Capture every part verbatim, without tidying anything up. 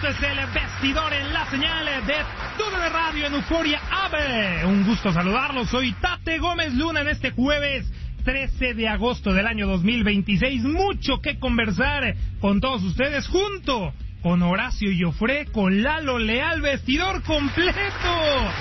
Esto es el Vestidor en la señal de T V Radio en Euforia Ave. Un gusto saludarlos. Soy Tate Gómez Luna en este jueves trece de agosto del año dos mil veintiséis. Mucho que conversar con todos ustedes junto con Horacio Joffre, con Lalo Leal. Vestidor completo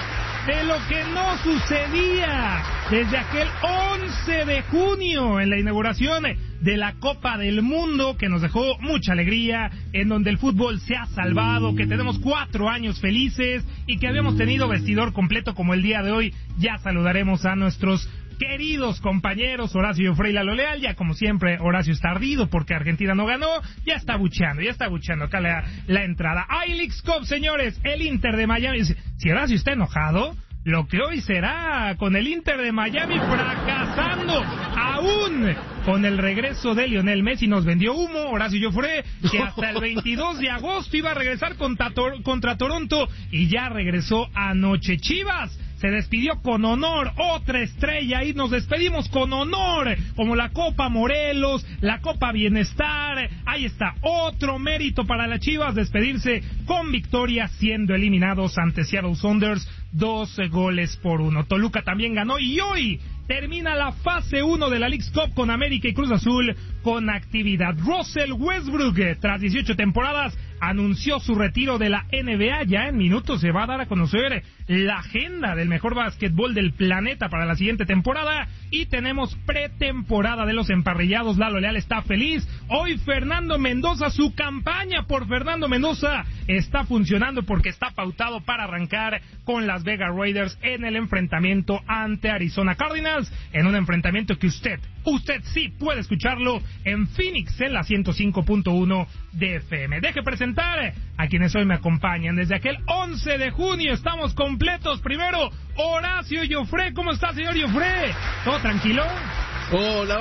de lo que no sucedía desde aquel once de junio en la inauguración de la Copa del Mundo, que nos dejó mucha alegría, en donde el fútbol se ha salvado, que tenemos cuatro años felices y que habíamos tenido vestidor completo como el día de hoy. Ya saludaremos a nuestros queridos compañeros Horacio Joffre y Lalo Leal. Ya como siempre Horacio está ardido porque Argentina no ganó, ya está bucheando, ya está bucheando acá la, la entrada. I-Leagues Cup, señores, el Inter de Miami. Si Horacio está enojado, lo que hoy será con el Inter de Miami fracasando aún con el regreso de Lionel Messi. Nos vendió humo Horacio Joffre, que hasta el veintidós de agosto iba a regresar contra, Tor- contra Toronto y ya regresó anoche. Chivas se despidió con honor, otra estrella, y nos despedimos con honor, como la Copa Morelos, la Copa Bienestar. Ahí está, otro mérito para las Chivas, despedirse con victoria, siendo eliminados ante Seattle Sounders, dos goles por uno. Toluca también ganó, y hoy termina la fase uno de la Leagues Cup con América y Cruz Azul con actividad. Russell Westbrook, tras dieciocho temporadas, anunció su retiro de la N B A. Ya en minutos se va a dar a conocer la agenda del mejor básquetbol del planeta para la siguiente temporada, y tenemos pretemporada de los emparrillados. Lalo Leal está feliz. Hoy Fernando Mendoza, su campaña por Fernando Mendoza está funcionando porque está pautado para arrancar con Las Vegas Raiders en el enfrentamiento ante Arizona Cardinals, en un enfrentamiento que usted, usted sí puede escucharlo en Phoenix en la ciento cinco punto uno de F M. Deje presentar a quienes hoy me acompañan desde aquel once de junio. Estamos completos. Primero, Horacio Joffre. ¿Cómo está, señor Joffre? ¿Todo tranquilo? Hola,